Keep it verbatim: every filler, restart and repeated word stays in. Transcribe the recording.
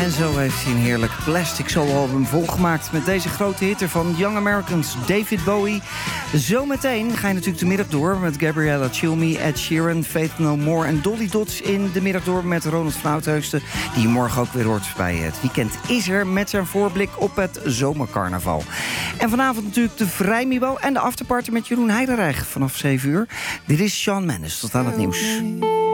En zo heeft hij een heerlijk plastic solo-album volgemaakt met deze grote hitter van Young Americans, David Bowie. Zometeen ga je natuurlijk de middag door met Gabriella Cilmi, Ed Sheeran, Faith No More en Dolly Dots in de middag door met Ronald van Oudheusden, die je morgen ook weer hoort bij Het Weekend is er met zijn voorblik op het zomercarnaval. En vanavond natuurlijk de Vrijmibo en de afterparty met Jeroen Heidenreich vanaf zeven uur. Dit is Shawn Mendes, tot aan het nieuws.